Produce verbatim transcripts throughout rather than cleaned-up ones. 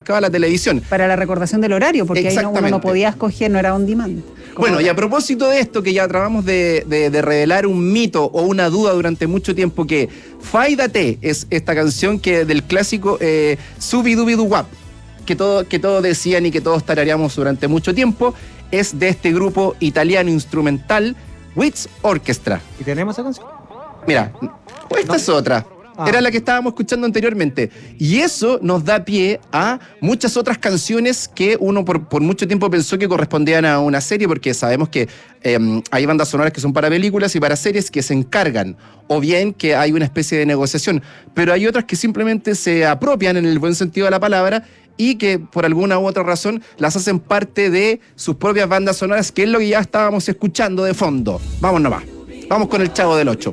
marcaba la televisión. Para la recordación del horario, porque ahí no, uno no podía escoger, no era on demand. Bueno, y a propósito de esto, que ya tratamos de, de, de revelar un mito o una duda durante mucho tiempo, que Fáidate es esta canción que del clásico eh, Subi Dubi Du Wap, que, todo, que todos decían y que todos tarareamos durante mucho tiempo, es de este grupo italiano instrumental Wits Orchestra. ¿Y tenemos esa canción? Mira, esta no. es otra. Ah. Era la que estábamos escuchando anteriormente. Y eso nos da pie a muchas otras canciones que uno por, por mucho tiempo pensó que correspondían a una serie, porque sabemos que eh, hay bandas sonoras que son para películas y para series que se encargan, o bien que hay una especie de negociación, pero hay otras que simplemente se apropian en el buen sentido de la palabra y que por alguna u otra razón las hacen parte de sus propias bandas sonoras, que es lo que ya estábamos escuchando de fondo. Vamos nomás. Vamos con el Chavo del Ocho.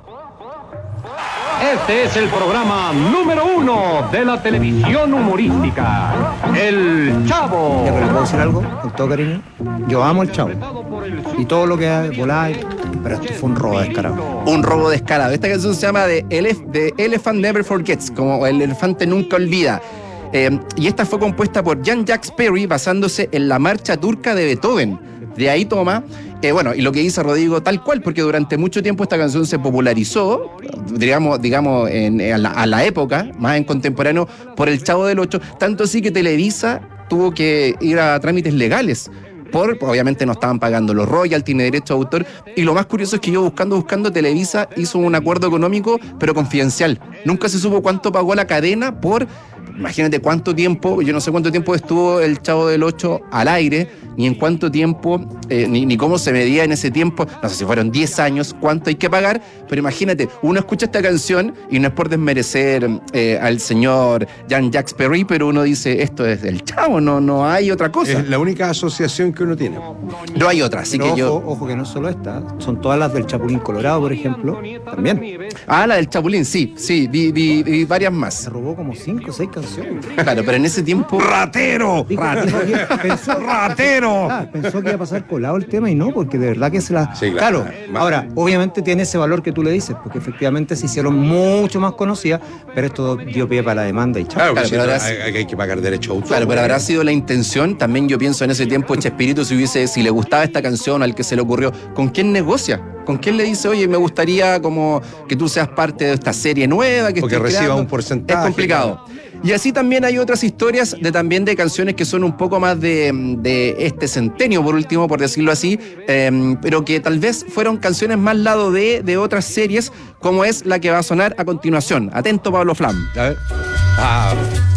Este es el programa número uno de la televisión humorística, El Chavo. ¿Ya puedo decir algo? Con todo cariño. Yo amo el Chavo. Y todo lo que hay, volar, pero esto fue un robo descarado. Un robo descarado. Esta canción se llama The, Elef- The Elephant Never Forgets, como el elefante nunca olvida. Eh, y esta fue compuesta por Jean-Jacques Perry basándose en la marcha turca de Beethoven. De ahí toma, eh, bueno, y lo que dice Rodrigo tal cual, porque durante mucho tiempo esta canción se popularizó, digamos, digamos en, a, la, a la época, más en contemporáneo, por el Chavo del Ocho, tanto así que Televisa tuvo que ir a trámites legales. Por, obviamente no estaban pagando los royalties ni derecho de autor, y lo más curioso es que yo buscando, buscando, Televisa hizo un acuerdo económico, pero confidencial. Nunca se supo cuánto pagó la cadena por, imagínate cuánto tiempo, yo no sé cuánto tiempo estuvo el Chavo del Ocho al aire, ni en cuánto tiempo, eh, ni, ni cómo se medía en ese tiempo, no sé si fueron diez años, cuánto hay que pagar, pero imagínate, uno escucha esta canción y no es por desmerecer eh, al señor Jean-Jacques Perry, pero uno dice, esto es el Chavo, no, no hay otra cosa. Es la única asociación que uno tiene. No hay otra, así pero que ojo, yo... Ojo que no solo esta, son todas las del Chapulín Colorado, por ejemplo, también. Ah, la del Chapulín, sí, sí, vi, vi, vi varias más. Se robó como cinco o seis canciones. Claro, pero en ese tiempo... ¡Ratero! Dijo, ¡Ratero! dijo, pensó, ¡Ratero! Ah, pensó que iba a pasar colado el tema y no, porque de verdad que se la... Sí, claro. claro, ahora, obviamente tiene ese valor que tú le dices, porque efectivamente se hicieron mucho más conocidas, pero esto dio pie para la demanda y chao. Claro, Claro, pero pero si ahora- hay, hay que pagar derecho a autor. Claro, pero habrá sido la intención. También yo pienso en ese tiempo, Chespirito, si hubiese, si le gustaba esta canción al que se le ocurrió, ¿con quién negocia? ¿Con quién le dice, oye, me gustaría como que tú seas parte de esta serie nueva que O que estoy reciba creando? un porcentaje. Es complicado. Y así también hay otras historias de también de canciones que son un poco más de, de este centenio, por último, por decirlo así, eh, pero que tal vez fueron canciones más lado de, de otras series, como es la que va a sonar a continuación. Atento, Pablo Flam. A ver. Ah,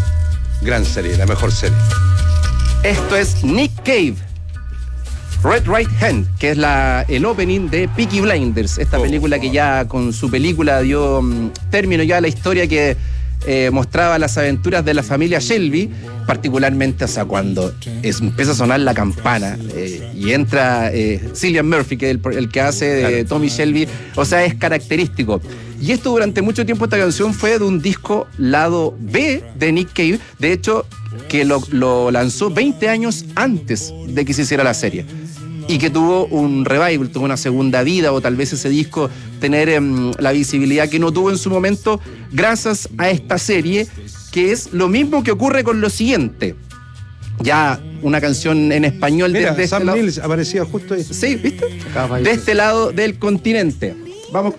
gran serie, la mejor serie. Esto es Nick Cave, Red Right Hand, que es la, el opening de Peaky Blinders, esta Oh. película que ya con su película dio um, término ya a la historia que eh, mostraba las aventuras de la familia Shelby, particularmente, o sea, cuando es, empieza a sonar la campana eh, y entra eh, Cillian Murphy, que es el, el que hace de Claro. Tommy Shelby, o sea, es característico. Y esto durante mucho tiempo, esta canción fue de un disco lado B de Nick Cave, de hecho, que lo, lo lanzó veinte años antes de que se hiciera la serie. Y que tuvo un revival, tuvo una segunda vida, o tal vez ese disco tener eh, la visibilidad que no tuvo en su momento, gracias a esta serie, que es lo mismo que ocurre con lo siguiente. Ya una canción en español Mira, de, de Sam este lado. Mills aparecía justo ahí. Sí, ¿viste? Acá De este lado del continente. Vamos.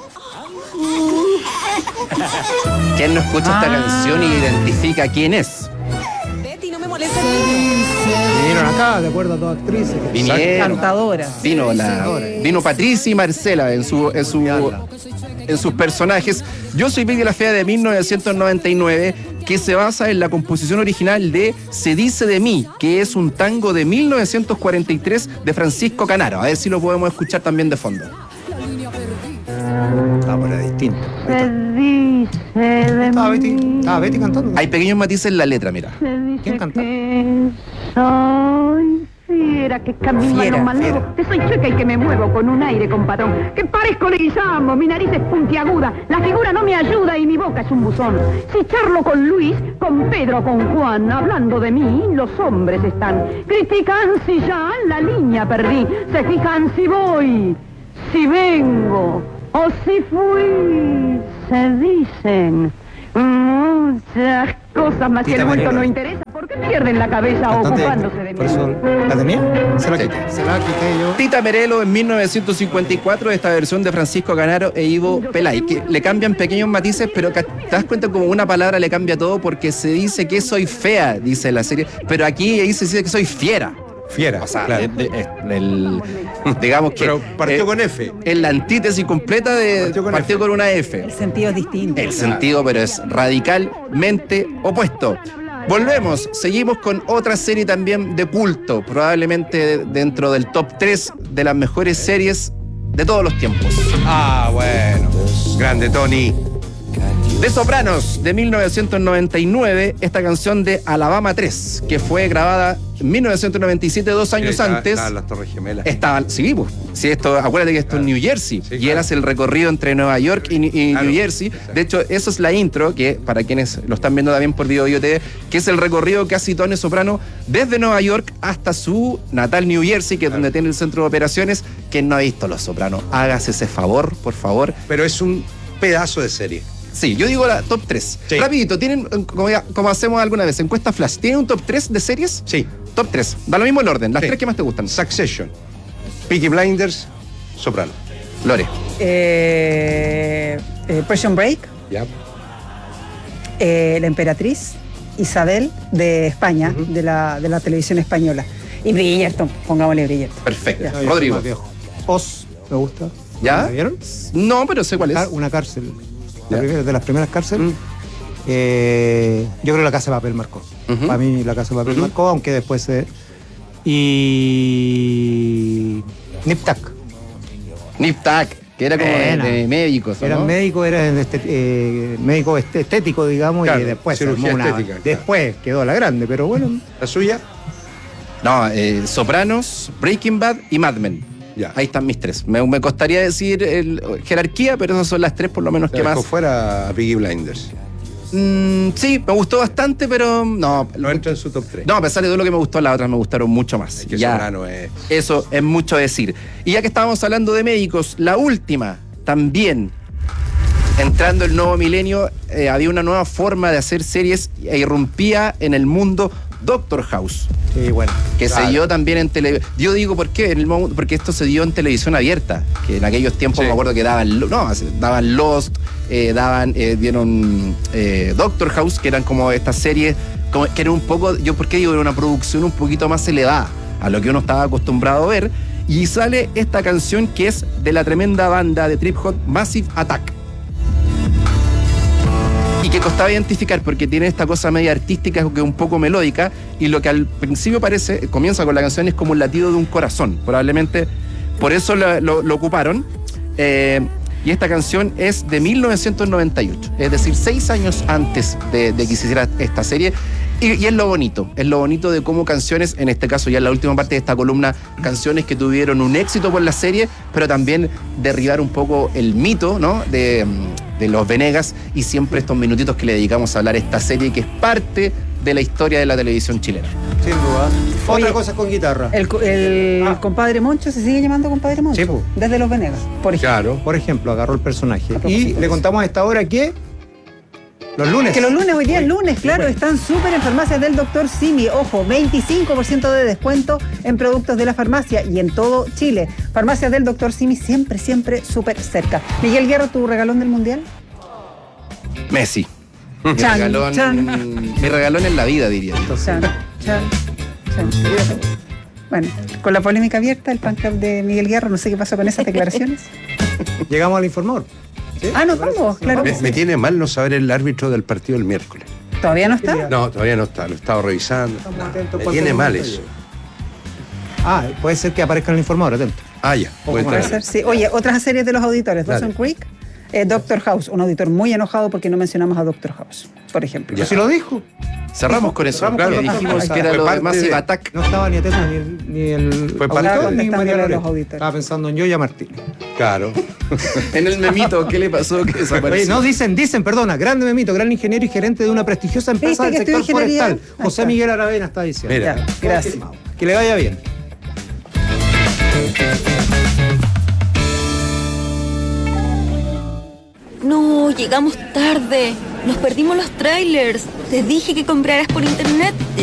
¿Quién no escucha esta Ah. canción y identifica quién es? Betty, no me molesta. Vinieron acá, de acuerdo a todas actrices. que- Vinieron. Cantadora. Vino, la, vino Patricia y Marcela en, su, en, su, en sus personajes. Yo soy Betty la Fea de mil novecientos noventa y nueve, que se basa en la composición original de Se dice de mí, que es un tango de mil novecientos cuarenta y tres de Francisco Canaro. A ver si lo podemos escuchar también de fondo. Ah, pero era distinto. Ahí Se está. dice de Estaba Betty, mí, estaba Betty cantando. Hay pequeños matices en la letra, mira. se dice ¿Quién canta? que soy fiera, que camino Fiera, a lo malo, fiera. que soy chueca y que me muevo con un aire compadrón, que parezco leguizamo, mi nariz es puntiaguda, la figura no me ayuda y mi boca es un buzón. Si charlo con Luis, con Pedro, con Juan, hablando de mí, los hombres están. Critican si ya la línea perdí, se fijan si voy, si vengo o si fui, se dicen muchas cosas, más si el Tita vuelto Marino. no interesa. Pierden la cabeza Bastante- ocupándose de mí. Por eso, ¿la tenía? Se la Sí. quité. Se la quité yo. Tita Merelo en mil novecientos cincuenta y cuatro, esta versión de Francisco Canaro e Ivo Pelay, que le cambian pequeños matices, pero que te das cuenta como una palabra le cambia todo porque se dice que soy fea, dice la serie, pero aquí ahí se dice que soy fiera. Fiera, O sea, claro. es de- es el- digamos que Pero partió eh, con F. es la antítesis completa de Partió con partió F. con una F. El sentido es distinto. El sentido, pero es radicalmente opuesto. Volvemos, seguimos con otra serie también de culto, probablemente dentro del top tres de las mejores series de todos los tiempos. Ah, bueno. Grande, Tony. De Sopranos, de mil novecientos noventa y nueve, esta canción de Alabama tres, que fue grabada en mil novecientos noventa y siete, dos años Estaba- antes. estaban las Torres Gemelas. Estaba, sí, pues, sí, esto, acuérdate que esto es New Jersey, Sí, y claro. él hace el recorrido entre Nueva York y, y Claro, New Jersey. exacto. De hecho, eso es la intro, que para quienes lo están viendo también por Video Video T V, que es el recorrido que hace Tony Soprano desde Nueva York hasta su natal New Jersey, que es donde tiene el centro de operaciones. Quien no ha visto Los Sopranos, hágase ese favor, por favor. Pero es un pedazo de serie. Sí, yo digo la top tres. Sí. Rapidito, ¿tienen, como, ya- como hacemos alguna vez, encuesta flash, ¿tienen un top tres de series? Sí. Top tres. Da lo mismo el orden, las Sí. tres que más te gustan. Succession, Peaky Blinders, Soprano. Lore. Eh, eh, Prison Break, Ya. eh, La Emperatriz, Isabel de España, de, la, de la televisión española. Y Bridgerton, pongámosle Bridgerton. Perfecto. Ya. No, yo soy Rodrigo. más viejo. Oz, me gusta. ¿Ya? ¿La vieron? No, pero sé cuál es. Car- Una cárcel. La Ya. primera- de las primeras cárceles. Mm. Eh, yo creo que La Casa de Papel marcó. Ujú. Para mí La Casa de Papel Ujú. marcó, aunque después se... Y... Nip Tuck. Nip Tuck, que era como de, Buena. de médicos, ¿o Era no? médico, era este- eh, médico este- estético, digamos, Claro, y después se cirugía armó una- estética, claro. Después quedó la grande, pero bueno. ¿La suya? No, eh, Sopranos, Breaking Bad y Mad Men. Ya. Ahí están mis tres. Me, me costaría decir el- jerarquía, pero esas son las tres por lo menos La que dejó más. fuera a Peaky Blinders. Mm, sí, me gustó bastante, pero no. No entra en su top tres. No, a pesar de todo lo que me gustó, las otras me gustaron mucho más. Es que Ya, Soprano es... eso es mucho decir. Y ya que estábamos hablando de médicos, la última también. Entrando el nuevo milenio, eh, había una nueva forma de hacer series e irrumpía en el mundo Doctor House, Sí, bueno. que Claro. se dio también en televisión. Yo digo por qué, en el mo- porque esto se dio en televisión abierta, que en aquellos tiempos Sí. me acuerdo que daban, lo- no, daban Lost, eh, daban, eh, dieron eh, Doctor House, que eran como estas series, como, que eran un poco, yo por qué digo, era una producción un poquito más elevada a lo que uno estaba acostumbrado a ver, y sale esta canción que es de la tremenda banda de trip hop Massive Attack. Y que costaba identificar porque tiene esta cosa media artística que es un poco melódica, y lo que al principio parece, comienza con la canción, es como un latido de un corazón. Probablemente por eso lo, lo- lo ocuparon. Eh, y esta canción es de mil novecientos noventa y ocho, es decir, seis años antes de, de que se hiciera esta serie. Y, y es lo bonito, es lo bonito de cómo canciones, en este caso ya en la última parte de esta columna, canciones que tuvieron un éxito por la serie, pero también derribar un poco el mito, ¿no? de, de los Venegas, y siempre estos minutitos que le dedicamos a hablar a esta serie que es parte de la historia de la televisión chilena. Sin duda. Oye, Otra cosa con guitarra. El, co- el Ah. compadre Moncho se sigue llamando compadre Moncho. Sí, po. Desde Los Venegas, por ejemplo. Claro. Por ejemplo, agarró el personaje. A Y propósito. le contamos a esta hora que los lunes. Que los lunes, hoy día es lunes, claro, bueno. están súper en farmacias del doctor Simi. Ojo, veinticinco por ciento de descuento en productos de la farmacia y en todo Chile. Farmacias del doctor Simi siempre, siempre súper cerca. Miguel Guerra, ¿tu regalón del mundial? Messi. Mi Chan, regalón, chan. mi regalón en la vida, diría yo. Chan, chan, chan. Bueno, con la polémica abierta, el fan club de Miguel Guerra, no sé qué pasó con esas declaraciones. Llegamos al informador. ¿Sí? Ah, nos ¿Te parece? vamos, claro. Me, me tiene mal no saber el árbitro del partido del miércoles. ¿Todavía no está? No, todavía no está, lo he estado revisando. Estamos No, atentos me cualquier tiene mal momento eso. llegue. Ah, puede ser que aparezca en el informador, atento. Ah, ya. puede Puede Puede estar. ser, sí. Oye, otras series de los auditores, Dale. Dawson Creek, eh, Doctor House, un auditor muy enojado porque no mencionamos a Doctor House, por ejemplo. Ya. Si lo dijo. Cerramos con eso, Cerramos claro. con eso. Dijimos Ahí que está. era Fue lo de parte Massive de- Attack. No estaba ni atento ni el, ni el Fue parte auditor, de- ni Están María viendo los Loreto. auditores. Estaba pensando en yo y a Martín. Claro. En el memito, ¿qué le pasó? Que Oye, desapareció. no, dicen, dicen, perdona, grande memito, gran ingeniero y gerente de una prestigiosa empresa ¿Viste del que sector estudió ingeniería? forestal. Ahí José está. Miguel Aravena está diciendo. Mira. Ya, gracias. Que le vaya bien. No, llegamos tarde. Nos perdimos los trailers. Te dije que compraras por internet.